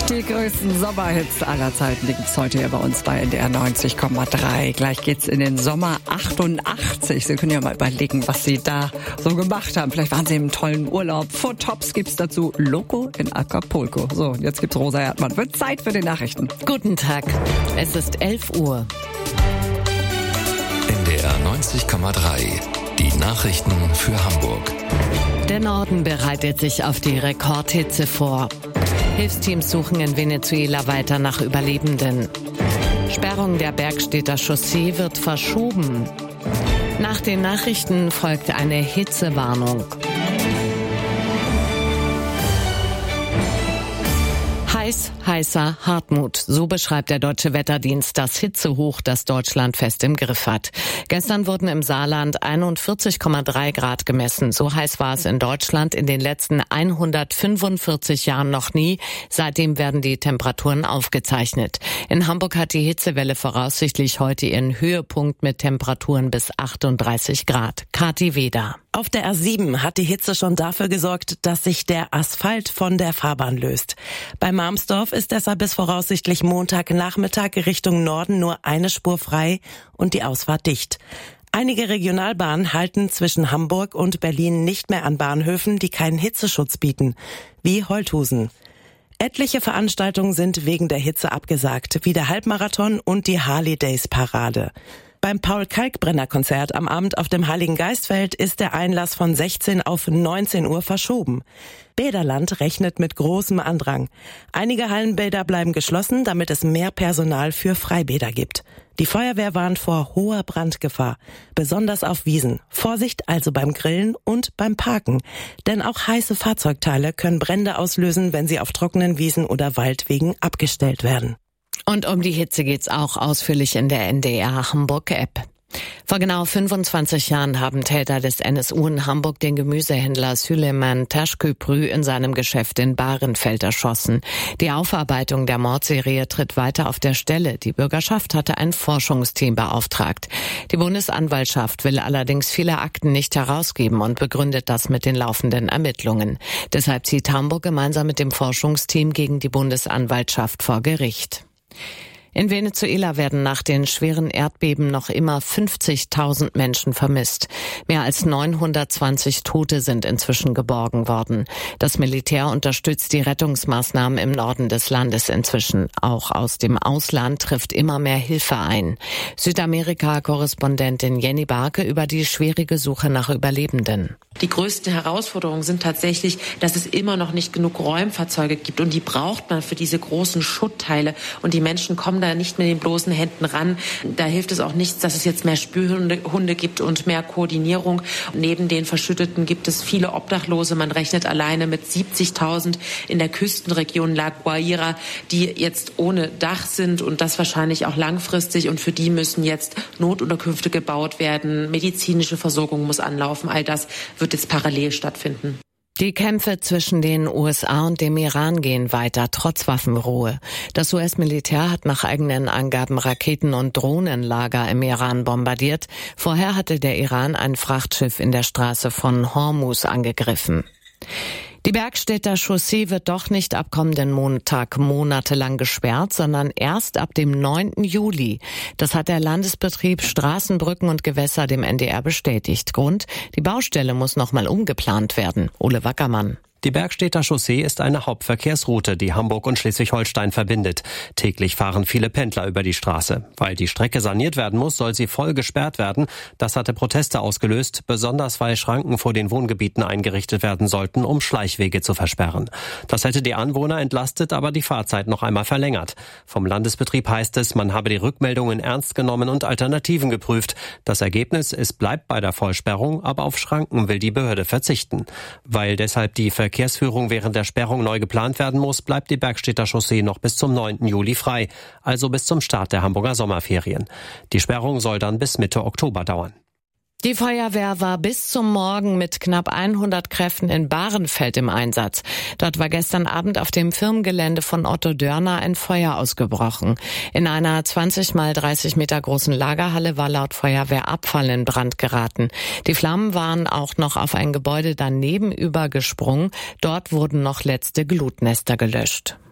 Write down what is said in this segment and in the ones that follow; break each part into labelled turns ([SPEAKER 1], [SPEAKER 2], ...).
[SPEAKER 1] Die größten Sommerhits aller Zeiten, die gibt's heute hier bei uns bei NDR 90,3. Gleich geht's in den Sommer 88. Sie können ja mal überlegen, was Sie da so gemacht haben. Vielleicht waren Sie im tollen Urlaub. Vor Tops gibt's dazu Loco in Acapulco. So, jetzt gibt's Rosa Erdmann. Wird Zeit für die Nachrichten.
[SPEAKER 2] Guten Tag. Es ist 11 Uhr.
[SPEAKER 3] NDR 90,3. Die Nachrichten für Hamburg.
[SPEAKER 2] Der Norden bereitet sich auf die Rekordhitze vor. Hilfsteams suchen in Venezuela weiter nach Überlebenden. Sperrung der Bergstädter Chaussee wird verschoben. Nach den Nachrichten folgt eine Hitzewarnung. Heißer Hartmut. So beschreibt der Deutsche Wetterdienst das Hitzehoch, das Deutschland fest im Griff hat. Gestern wurden im Saarland 41,3 Grad gemessen. So heiß war es in Deutschland in den letzten 145 Jahren noch nie. Seitdem werden die Temperaturen aufgezeichnet. In Hamburg hat die Hitzewelle voraussichtlich heute ihren Höhepunkt mit Temperaturen bis 38 Grad. Kathi Weder.
[SPEAKER 4] Auf der A7 hat die Hitze schon dafür gesorgt, dass sich der Asphalt von der Fahrbahn löst. Bei Marmsdorf ist deshalb bis voraussichtlich Montagnachmittag Richtung Norden nur eine Spur frei und die Ausfahrt dicht. Einige Regionalbahnen halten zwischen Hamburg und Berlin nicht mehr an Bahnhöfen, die keinen Hitzeschutz bieten, wie Holthusen. Etliche Veranstaltungen sind wegen der Hitze abgesagt, wie der Halbmarathon und die Harley-Days-Parade. Beim Paul-Kalkbrenner-Konzert am Abend auf dem Heiligen Geistfeld ist der Einlass von 16 auf 19 Uhr verschoben. Bäderland rechnet mit großem Andrang. Einige Hallenbäder bleiben geschlossen, damit es mehr Personal für Freibäder gibt. Die Feuerwehr warnt vor hoher Brandgefahr, besonders auf Wiesen. Vorsicht also beim Grillen und beim Parken. Denn auch heiße Fahrzeugteile können Brände auslösen, wenn sie auf trockenen Wiesen oder Waldwegen abgestellt werden.
[SPEAKER 2] Und um die Hitze geht's auch ausführlich in der NDR Hamburg-App. Vor genau 25 Jahren haben Täter des NSU in Hamburg den Gemüsehändler Süleyman Taşköprü in seinem Geschäft in Bahrenfeld erschossen. Die Aufarbeitung der Mordserie tritt weiter auf der Stelle. Die Bürgerschaft hatte ein Forschungsteam beauftragt. Die Bundesanwaltschaft will allerdings viele Akten nicht herausgeben und begründet das mit den laufenden Ermittlungen. Deshalb zieht Hamburg gemeinsam mit dem Forschungsteam gegen die Bundesanwaltschaft vor Gericht. In Venezuela werden nach den schweren Erdbeben noch immer 50.000 Menschen vermisst. Mehr als 920 Tote sind inzwischen geborgen worden. Das Militär unterstützt die Rettungsmaßnahmen im Norden des Landes inzwischen. Auch aus dem Ausland trifft immer mehr Hilfe ein. Südamerika-Korrespondentin Jenny Barke über die schwierige Suche nach Überlebenden.
[SPEAKER 5] Die größten Herausforderungen sind tatsächlich, dass es immer noch nicht genug Räumfahrzeuge gibt und die braucht man für diese großen Schuttteile und die Menschen kommen da nicht mit den bloßen Händen ran. Da hilft es auch nichts, dass es jetzt mehr Spürhunde gibt und mehr Koordinierung. Neben den Verschütteten gibt es viele Obdachlose. Man rechnet alleine mit 70.000 in der Küstenregion La Guaira, die jetzt ohne Dach sind und das wahrscheinlich auch langfristig und für die müssen jetzt Notunterkünfte gebaut werden. Medizinische Versorgung muss anlaufen. All das wird jetzt parallel stattfinden.
[SPEAKER 2] Die Kämpfe zwischen den USA und dem Iran gehen weiter, trotz Waffenruhe. Das US-Militär hat nach eigenen Angaben Raketen- und Drohnenlager im Iran bombardiert. Vorher hatte der Iran ein Frachtschiff in der Straße von Hormuz angegriffen. Die Bergstädter Chaussee wird doch nicht ab kommenden Montag monatelang gesperrt, sondern erst ab dem 9. Juli. Das hat der Landesbetrieb Straßen, Brücken und Gewässer dem NDR bestätigt. Grund: die Baustelle muss nochmal umgeplant werden. Ole Wackermann.
[SPEAKER 6] Die Bergstädter Chaussee ist eine Hauptverkehrsroute, die Hamburg und Schleswig-Holstein verbindet. Täglich fahren viele Pendler über die Straße. Weil die Strecke saniert werden muss, soll sie voll gesperrt werden. Das hatte Proteste ausgelöst, besonders weil Schranken vor den Wohngebieten eingerichtet werden sollten, um Schleichwege zu versperren. Das hätte die Anwohner entlastet, aber die Fahrzeit noch einmal verlängert. Vom Landesbetrieb heißt es, man habe die Rückmeldungen ernst genommen und Alternativen geprüft. Das Ergebnis: es bleibt bei der Vollsperrung, aber auf Schranken will die Behörde verzichten. Weil deshalb die Verkehrsführung während der Sperrung neu geplant werden muss, bleibt die Bergstädter Chaussee noch bis zum 9. Juli frei, also bis zum Start der Hamburger Sommerferien. Die Sperrung soll dann bis Mitte Oktober dauern.
[SPEAKER 2] Die Feuerwehr war bis zum Morgen mit knapp 100 Kräften in Bahrenfeld im Einsatz. Dort war gestern Abend auf dem Firmengelände von Otto Dörner ein Feuer ausgebrochen. In einer 20 mal 30 Meter großen Lagerhalle war laut Feuerwehr Abfall in Brand geraten. Die Flammen waren auch noch auf ein Gebäude daneben übergesprungen. Dort wurden noch letzte Glutnester gelöscht.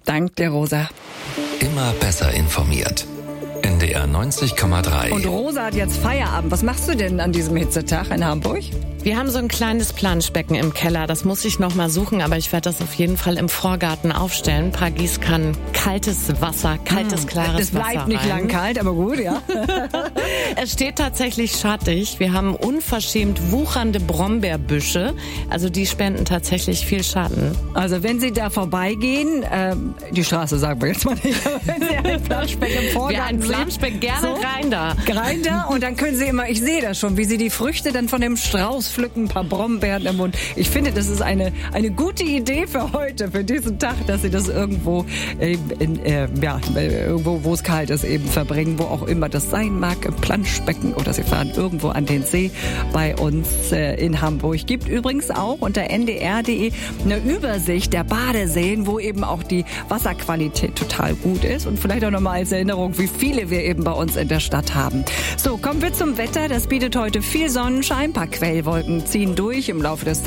[SPEAKER 1] Dank der Rosa.
[SPEAKER 3] Immer besser informiert. NDR 90,3.
[SPEAKER 1] Und Rosa hat jetzt Feierabend. Was machst du denn an diesem Hitzetag in Hamburg?
[SPEAKER 2] Wir haben so ein kleines Planschbecken im Keller. Das muss ich noch mal suchen, aber ich werde das auf jeden Fall im Vorgarten aufstellen. Ein paar Gießkannen, kaltes Wasser, klares Wasser.
[SPEAKER 1] Es bleibt nicht lang kalt, aber gut, ja.
[SPEAKER 2] Es steht tatsächlich schattig. Wir haben unverschämt wuchernde Brombeerbüsche. Also die spenden tatsächlich viel Schatten.
[SPEAKER 1] Also wenn Sie da vorbeigehen, die Straße sagen wir jetzt mal nicht, aber wenn Sie ein Planschbeck im Vorgarten sehen,
[SPEAKER 2] Planschbeck, gerne so, rein da.
[SPEAKER 1] Und dann können Sie immer, ich sehe das schon, wie Sie die Früchte dann von dem Strauß pflücken, ein paar Brombeeren im Mund. Ich finde, das ist eine gute Idee für heute, für diesen Tag, dass Sie das irgendwo, irgendwo, wo es kalt ist, eben verbringen, wo auch immer das sein mag, im Planschbecken oder Sie fahren irgendwo an den See bei uns in Hamburg. Gibt übrigens auch unter ndr.de eine Übersicht der Badeseen, wo eben auch die Wasserqualität total gut ist und vielleicht auch nochmal als Erinnerung, wie viele wir eben bei uns in der Stadt haben. So, kommen wir zum Wetter. Das bietet heute viel Sonnenschein, ein paar Quellwolken ziehen durch im Laufe des